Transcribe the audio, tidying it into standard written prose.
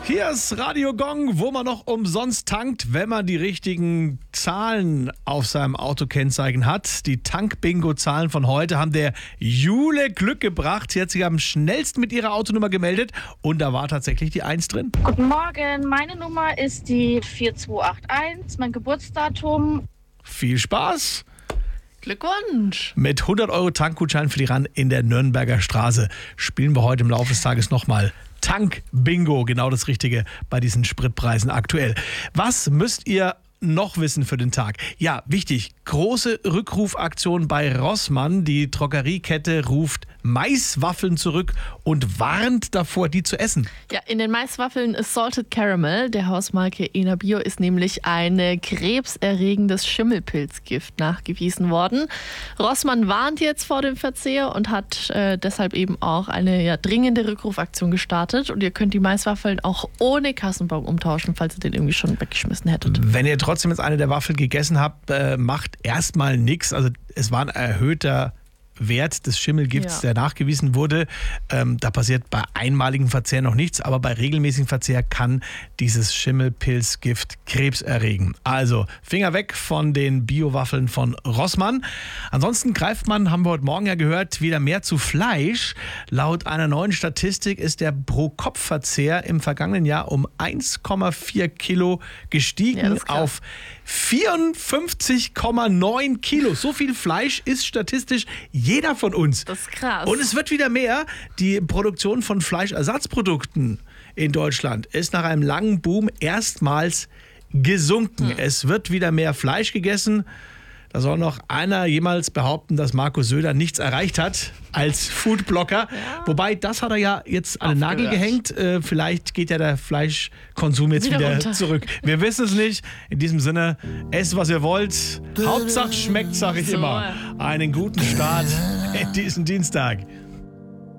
Hier ist Radio Gong, wo man noch umsonst tankt, wenn man die richtigen Zahlen auf seinem Autokennzeichen hat. Die Tank-Bingo-Zahlen von heute haben der Jule Glück gebracht. Sie hat sich am schnellsten mit ihrer Autonummer gemeldet und da war tatsächlich die 1 drin. Guten Morgen, meine Nummer ist die 4281, mein Geburtsdatum. Viel Spaß! Glückwunsch! Mit 100 € Tankgutschein für die RAN in der Nürnberger Straße spielen wir heute im Laufe des Tages nochmal Tank-Bingo. Genau das Richtige bei diesen Spritpreisen aktuell. Was müsst ihr noch wissen für den Tag? Ja, wichtig, große Rückrufaktion bei Rossmann. Die Drogeriekette ruft Maiswaffeln zurück und warnt davor, die zu essen. Ja, in den Maiswaffeln ist Salted Caramel der Hausmarke Enabio ist nämlich ein krebserregendes Schimmelpilzgift nachgewiesen worden. Rossmann warnt jetzt vor dem Verzehr und hat deshalb eben auch eine dringende Rückrufaktion gestartet. Und ihr könnt die Maiswaffeln auch ohne Kassenbon umtauschen, falls ihr den irgendwie schon weggeschmissen hättet. Wenn ihr trotzdem jetzt eine der Waffeln gegessen habt, macht erstmal nichts. Also es war ein erhöhter Wert des Schimmelgifts, der nachgewiesen wurde. Da passiert bei einmaligem Verzehr noch nichts, aber bei regelmäßigem Verzehr kann dieses Schimmelpilzgift Krebs erregen. Also Finger weg von den Biowaffeln von Rossmann. Ansonsten greift man, haben wir heute Morgen ja gehört, wieder mehr zu Fleisch. Laut einer neuen Statistik ist der Pro-Kopf-Verzehr im vergangenen Jahr um 1,4 Kilo gestiegen auf 54,9 Kilo. So viel Fleisch isst statistisch jeder von uns. Das ist krass. Und es wird wieder mehr. Die Produktion von Fleischersatzprodukten in Deutschland ist nach einem langen Boom erstmals gesunken. Es wird wieder mehr Fleisch gegessen. Da soll noch einer jemals behaupten, dass Markus Söder nichts erreicht hat als Foodblogger. Ja. Wobei, das hat er ja jetzt an den Nagel gehängt. Vielleicht geht ja der Fleischkonsum jetzt wieder zurück. Wir wissen es nicht. In diesem Sinne, esst, was ihr wollt. Hauptsache schmeckt, sage ich immer. Einen guten Start in diesen Dienstag.